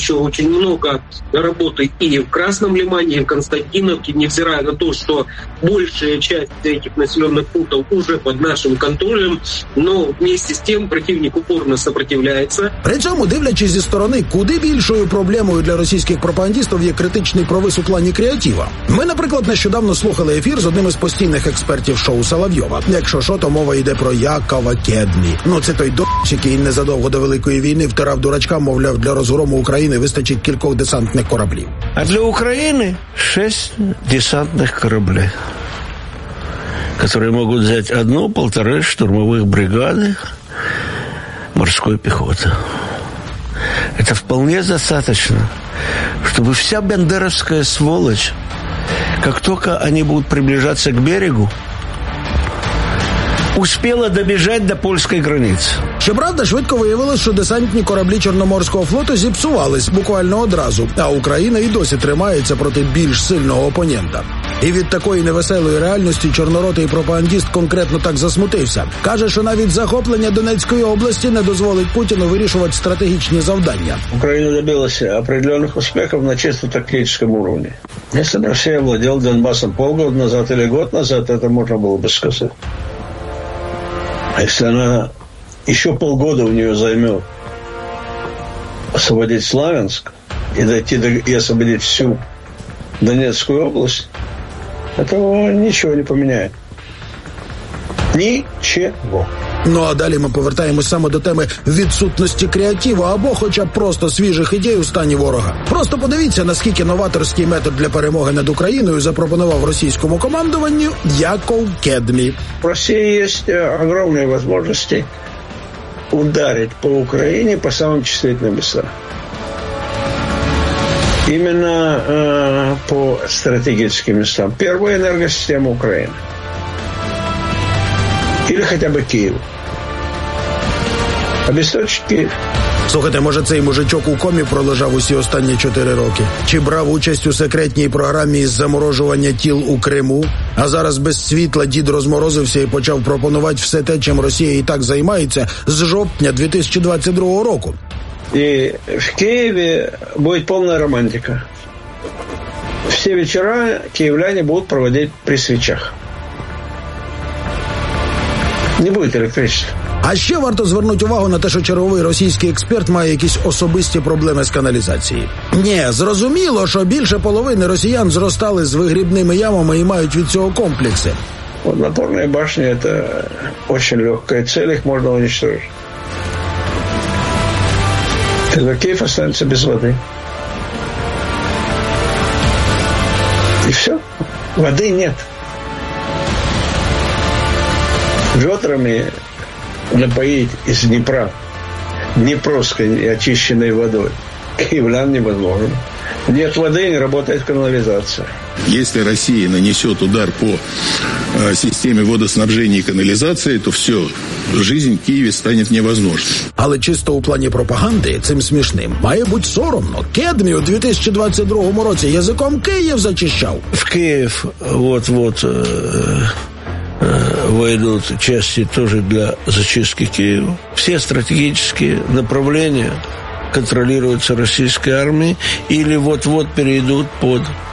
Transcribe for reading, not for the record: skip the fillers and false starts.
еще очень много работы и в Красном Лимане, и в Константиновке, невзирая на то, что большая часть этих населенных пунктов уже под нашим контролем, но вместе с тем противник упорно сопротивляется. При цьому, дивлячись зі сторони, куди більшою проблемою для російських пропагандистів є критичний провис у плані креатива. Ми, наприклад, нещодавно слухали ефір з одним із постійних експертів шоу Соловйова. Якщо що, то мова йде про Якова Кедмі. Ну, це той д***ч, який незадовго до Великої війни втирав дурачкам, мовляв, для розгрому України вистачить кількох десантних кораблів. А для України 6 десантных кораблей, которые могут взять 1-1,5 штурмовых бригады морской пехоты. Это вполне достаточно, чтобы вся бандеровская сволочь, как только они будут приближаться к берегу, успіла добіжати до польської границі. Щоправда, швидко виявилось, що десантні кораблі Чорноморського флоту зіпсувались буквально одразу, а Україна і досі тримається проти більш сильного опонента. І від такої невеселої реальності чорноротий пропагандист конкретно так засмутився. Каже, що навіть захоплення Донецької області не дозволить Путіну вирішувати стратегічні завдання. Україна добилася определенных успехов на чисто тактическом уровне. Если бы Россия владела Донбассом полгода назад или год назад, это можно было бы сказать. А если она еще полгода у нее займет освободить Славянск и дойти и освободить всю Донецкую область, этого ничего не поменяет. Ничего. Ну а далі ми повертаємось саме до теми відсутності креативу або хоча б просто свіжих ідей у стані ворога. Просто подивіться, наскільки новаторський метод для перемоги над Україною запропонував російському командуванню Яков Кедмі. В России есть огромные возможности ударить по Украине по самым чувствительным местам. Именно по стратегическим местам. Первая энергосистема Украины. Или хотя бы Киев. Обесточить Киев. Слухайте, може цей мужичок у комі пролежав усі останні 4 роки? Чи брав участь у секретній програмі із заморожування тіл у Криму? А зараз без світла дід розморозився і почав пропонувати все те, чим Росія і так займається з жовтня 2022 року. И в Киеве будет полная романтика. Все вечера киевляне будут проводить при свечах. Не будет электричества. А ще варто звернути увагу на те, що черговий російський експерт має якісь особисті проблеми з каналізацією. Ні, зрозуміло, що більше половини росіян зростали з вигрібними ямами і мають від цього комплекси. Водонапорные башни – это очень легкая цель, их можно уничтожить. Тогда Киев останется без воды. И все. Воды нет. Ведрами напоить из Днепра днепровской очищенной водой киевлян невозможно. Нет воды, не работает канализация. Если Россия нанесет удар по системе водоснабжения и канализации, то все, жизнь в Києві стане невозможною. Але чисто у плані пропаганди цим смішним має бути соромно. Кедмі у 2022 році язиком Київ зачищав. В Киев вот-вот войдут части тоже для зачистки Киева. Все стратегические направления контролируются российской армией или вот-вот перейдут под